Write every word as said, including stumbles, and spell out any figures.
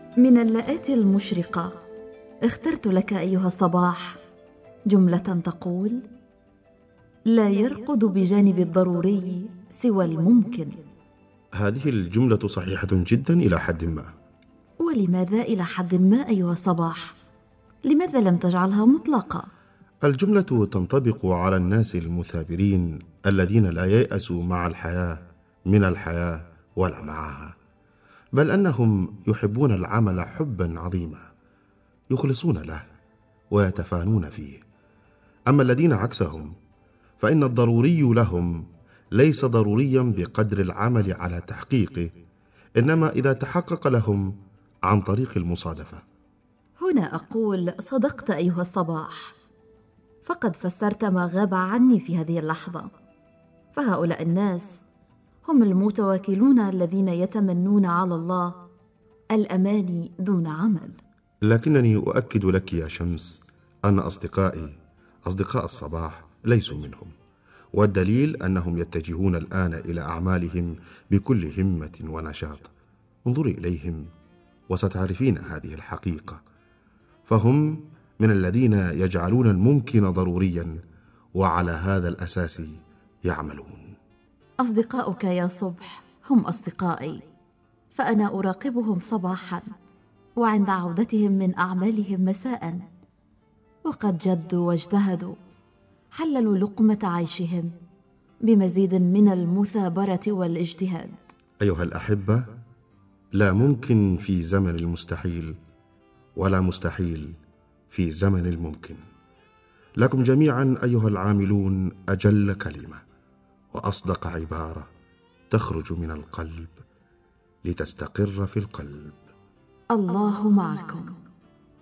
من اللآت المشرقة اخترت لك أيها الصباح جملة تقول: لا يرقد بجانب الضروري سوى الممكن. هذه الجملة صحيحة جدا إلى حد ما. ولماذا إلى حد ما أيها الصباح؟ لماذا لم تجعلها مطلقة؟ الجملة تنطبق على الناس المثابرين الذين لا ييأسوا مع الحياة من الحياة ولا معها، بل أنهم يحبون العمل حبا عظيما يخلصون له ويتفانون فيه. أما الذين عكسهم فإن الضروري لهم ليس ضروريا بقدر العمل على تحقيقه، إنما إذا تحقق لهم عن طريق المصادفة. هنا أقول صدقت أيها الصباح، فقد فسرت ما غاب عني في هذه اللحظة. فهؤلاء الناس هم المتواكلون الذين يتمنون على الله الأماني دون عمل. لكنني أؤكد لك يا شمس أن أصدقائي أصدقاء الصباح ليسوا منهم، والدليل أنهم يتجهون الآن إلى أعمالهم بكل همة ونشاط. انظري إليهم وستعرفين هذه الحقيقة، فهم من الذين يجعلون الممكن ضروريا وعلى هذا الأساس يعملون. أصدقاؤك يا صبح هم أصدقائي، فأنا أراقبهم صباحا وعند عودتهم من أعمالهم مساء، وقد جدوا واجتهدوا، حللوا لقمة عيشهم بمزيد من المثابرة والاجتهاد. أيها الأحبة، لا ممكن في زمن المستحيل، ولا مستحيل في زمن الممكن. لكم جميعا أيها العاملون أجل كلمة وأصدق عبارة تخرج من القلب لتستقر في القلب: الله معكم.